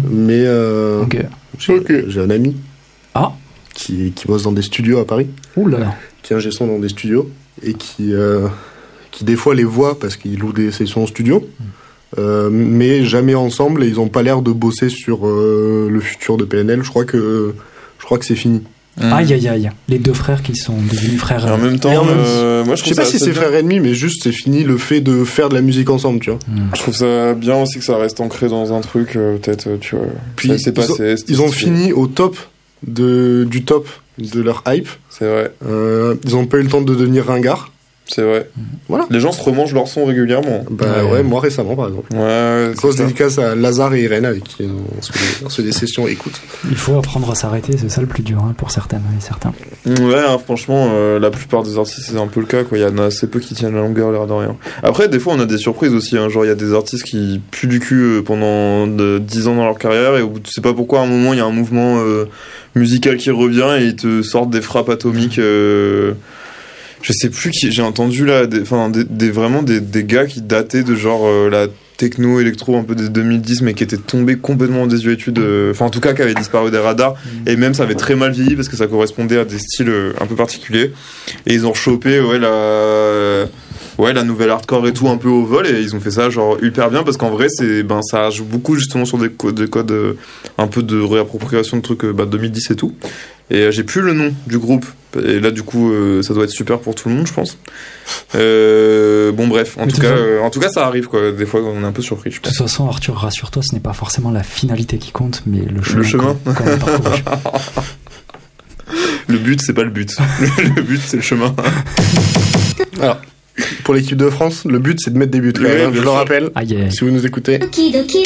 Mais Ok. j'ai un ami Ah. qui bosse dans des studios à Paris, Ouh là là. qui est ingé son dans des studios, et qui des fois les voit parce qu'ils louent des sessions en studio, mais jamais ensemble, et ils ont pas l'air de bosser sur le futur de PNL. Je crois que c'est fini. Aïe aïe aïe. Les deux frères qui sont devenus frères. Et en même temps, moi Je sais pas si c'est frères ennemis, mais juste c'est fini le fait de faire de la musique ensemble, tu vois. Je trouve ça bien aussi que ça reste ancré dans un truc, peut-être, tu vois. Puis ça s'est passé. ils ont fini au top du top de leur hype. C'est vrai. Ils ont pas eu le temps de devenir ringards. C'est vrai. Voilà. Les gens se remangent leur son régulièrement. Bah ouais, moi récemment par exemple. Ouais. Grosse dédicace à Lazare et Irène avec qui on se fait des sessions écoute. Il faut apprendre à s'arrêter, c'est ça le plus dur pour certaines et certains. Ouais, franchement, la plupart des artistes, c'est un peu le cas, quoi. Il y en a assez peu qui tiennent la longueur, l'air de rien. Après, des fois, on a des surprises aussi, hein. Genre, il y a des artistes qui puent du cul pendant 10 ans dans leur carrière, et tu sais pas pourquoi, à un moment, il y a un mouvement musical qui revient et ils te sortent des frappes atomiques. Je sais plus qui j'ai entendu là, vraiment des gars qui dataient de genre la techno électro un peu des 2010, mais qui étaient tombés complètement en désuétude, en tout cas qui avaient disparu des radars, et même ça avait très mal vieilli parce que ça correspondait à des styles un peu particuliers, et ils ont chopé la nouvelle hardcore et tout un peu au vol, et ils ont fait ça genre hyper bien, parce qu'en vrai ça joue beaucoup justement sur des codes un peu de réappropriation de trucs 2010 et tout. Et j'ai plus le nom du groupe, et là du coup ça doit être super pour tout le monde, je pense. Bon bref, en tout cas ça arrive, quoi. Des fois on est un peu surpris, je pense. De toute façon, Arthur, rassure-toi, ce n'est pas forcément la finalité qui compte, mais le chemin. qu'on a parcouru. Le but, c'est pas le but. Le but, c'est le chemin. Alors, pour l'équipe de France, le but c'est de mettre des buts. Ouais, je le rappelle, Ah, yeah. si vous nous écoutez. Doki doki